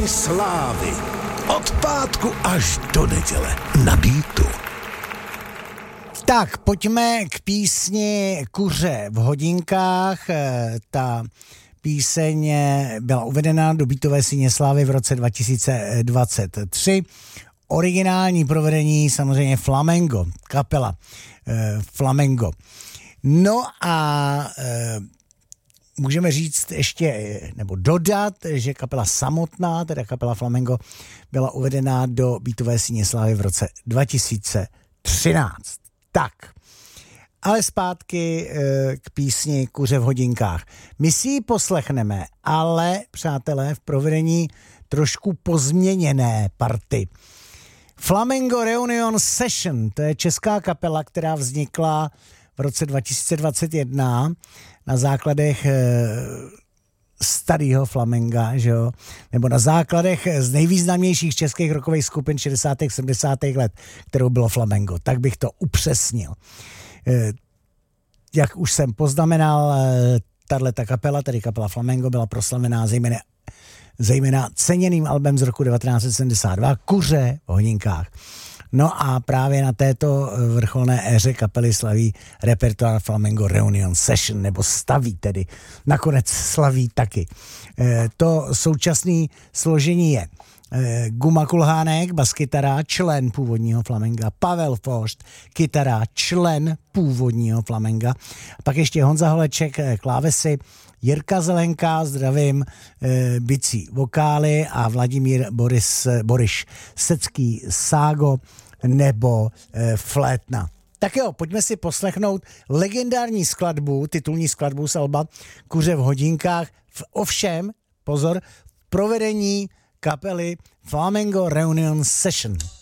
Vyznání slávy. Od pátku až do neděle. Na Beatu. Tak, pojďme k písni Kuře v hodinkách. Ta píseň byla uvedena do Beatové síně slávy v roce 2023. Originální provedení samozřejmě Flamengo, kapela Flamengo. No a můžeme říct ještě, nebo dodat, že kapela samotná, teda kapela Flamengo, byla uvedena do Beatové síně slávy v roce 2013. Tak, ale zpátky k písni Kuře v hodinkách. My si ji poslechneme, ale, přátelé, v provedení trošku pozměněné party. Flamengo Reunion Session, to je česká kapela, která vznikla v roce 2021 na základech starého flamenga, že jo? Nebo na základech z nejvýznamnějších českých rockových skupin 60. 70. let, kterou bylo Flamengo. Tak bych to upřesnil. Jak už jsem poznamenal, tato kapela, tedy kapela Flamengo, byla proslavená zejména ceněným albem z roku 1972 Kuře v hodinkách. No a právě na této vrcholné éře kapely slaví repertoár Flamengo Reunion Session, nebo staví tedy. Nakonec slaví taky. To současné složení je Guma Kulhánek, baskytara, člen původního Flamenga, Pavel Fošt, kytara, člen původního Flamenga, pak ještě Honza Holeček, klávesy, Jirka Zelenka, zdravím, bicí vokály a Vladimír Boriš Secký, ságo nebo flétna. Tak jo, pojďme si poslechnout legendární skladbu, titulní skladbu z alba Kuře v hodinkách, ovšem, pozor, v provedení kapely Flamengo Reunion Session.